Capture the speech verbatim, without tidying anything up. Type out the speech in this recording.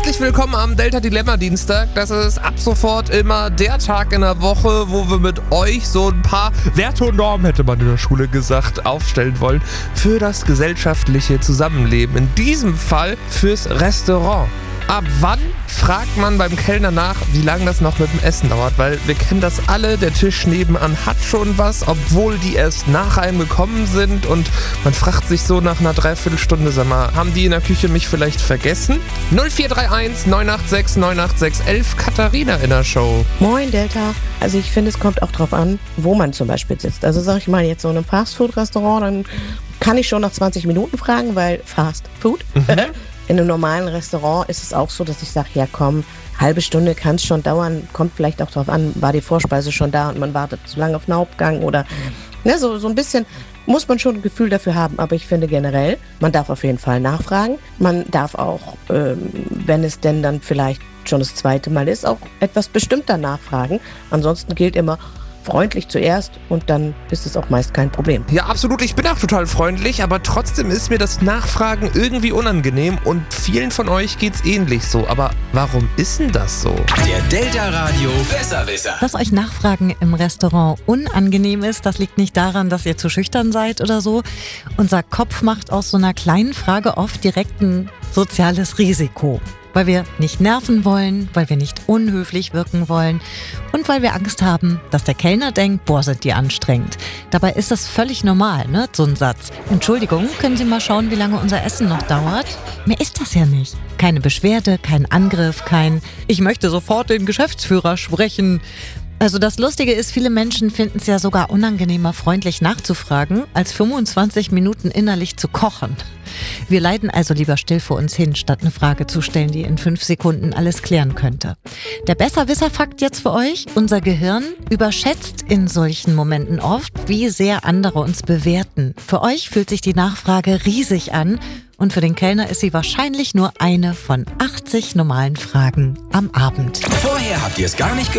Herzlich willkommen am Delta Dilemma Dienstag. Das ist ab sofort immer der Tag in der Woche, wo wir mit euch so ein paar Werte und Normen, hätte man in der Schule gesagt, aufstellen wollen für das gesellschaftliche Zusammenleben. In diesem Fall fürs Restaurant. Ab wann fragt man beim Kellner nach, wie lange das noch mit dem Essen dauert? Weil wir kennen das alle, der Tisch nebenan hat schon was, obwohl die erst nach einem gekommen sind. Und man fragt sich so nach einer Dreiviertelstunde, sag mal, haben die in der Küche mich vielleicht vergessen? null vier drei eins neun acht sechs neun acht sechs elf, Katharina in der Show. Moin Delta. Also ich finde, es kommt auch drauf an, wo man zum Beispiel sitzt. Also sag ich mal jetzt so in einem Fastfood-Restaurant, dann kann ich schon nach zwanzig Minuten fragen, weil Fast Food. Mhm. In einem normalen Restaurant ist es auch so, dass ich sage, ja komm, halbe Stunde kann es schon dauern, kommt vielleicht auch drauf an, war die Vorspeise schon da und man wartet zu lange auf den Hauptgang oder ne, so, so ein bisschen muss man schon ein Gefühl dafür haben, aber ich finde generell, man darf auf jeden Fall nachfragen, man darf auch, ähm, wenn es denn dann vielleicht schon das zweite Mal ist, auch etwas bestimmter nachfragen, ansonsten gilt immer, freundlich zuerst und dann ist es auch meist kein Problem. Ja, absolut. Ich bin auch total freundlich, aber trotzdem ist mir das Nachfragen irgendwie unangenehm und vielen von euch geht's ähnlich so. Aber warum ist denn das so? Der Delta Radio Besserwisser. Dass euch Nachfragen im Restaurant unangenehm ist, das liegt nicht daran, dass ihr zu schüchtern seid oder so. Unser Kopf macht aus so einer kleinen Frage oft direkt ein soziales Risiko. Weil wir nicht nerven wollen, weil wir nicht unhöflich wirken wollen und weil wir Angst haben, dass der Kellner denkt, boah, sind die anstrengend. Dabei ist das völlig normal, ne, so ein Satz. Entschuldigung, können Sie mal schauen, wie lange unser Essen noch dauert? Mehr ist das ja nicht. Keine Beschwerde, kein Angriff, kein ich möchte sofort den Geschäftsführer sprechen. Also das Lustige ist, viele Menschen finden es ja sogar unangenehmer, freundlich nachzufragen, als fünfundzwanzig Minuten innerlich zu kochen. Wir leiden also lieber still vor uns hin, statt eine Frage zu stellen, die in fünf Sekunden alles klären könnte. Der Besserwisser-Fakt jetzt für euch: Unser Gehirn überschätzt in solchen Momenten oft, wie sehr andere uns bewerten. Für euch fühlt sich die Nachfrage riesig an und für den Kellner ist sie wahrscheinlich nur eine von achtzig normalen Fragen am Abend. Vorher habt ihr es gar nicht